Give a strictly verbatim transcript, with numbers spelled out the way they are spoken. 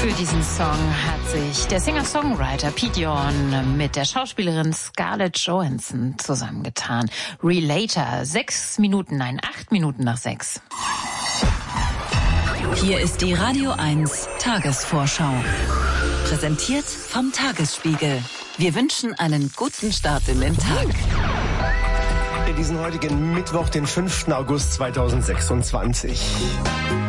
Für diesen Song hat sich der Singer-Songwriter Pete Yorn mit der Schauspielerin Scarlett Johansson zusammengetan. Relator, sechs Minuten, nein, acht Minuten nach sechs. Hier ist die Radio eins Tagesvorschau. Präsentiert vom Tagesspiegel. Wir wünschen einen guten Start in den Tag. Diesen heutigen Mittwoch, den fünften August zweitausendsechsundzwanzig.